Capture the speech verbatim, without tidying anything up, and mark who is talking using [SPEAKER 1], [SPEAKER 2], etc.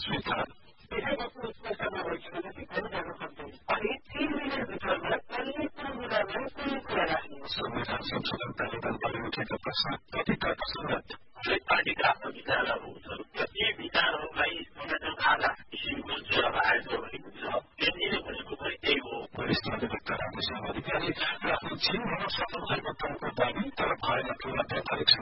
[SPEAKER 1] स्वीकार
[SPEAKER 2] त्यसै बस्नु स्पष्टमा भइसकेपछि पनि गर्न सक्दैन अनि तीन मिनटभित्रमा कसले कुन कुरालाई कुन कुरा राख्ने
[SPEAKER 1] संविधान संशोधन प्रावधानबारे उठेका प्रश्न कति तर्कसङ्गत
[SPEAKER 3] हरेक पार्टीका आफ्नो विचारहरू हुन्छन् र ती विचारहरूलाई संगठन आधा किसिमको जवाब आएको भनेको छ केन्द्रले भनेको पनि त्यही हो
[SPEAKER 1] वरिष्ठ अधिवक्ता रामेश्वर अधिकारी आफ्नो छिन हुन सक्नु भएको तर्क दावी तर भएन पूर्ण वैचारिक